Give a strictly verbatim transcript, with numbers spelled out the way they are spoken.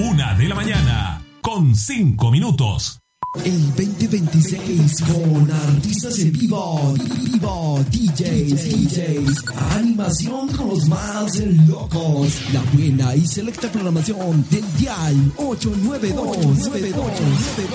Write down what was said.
Una de la mañana, con cinco minutos. El veinte veintiséis con artistas en vivo, vivo, D Js, D Js, animación con los más locos, la buena y selecta programación del dial ocho nueve dos nueve dos.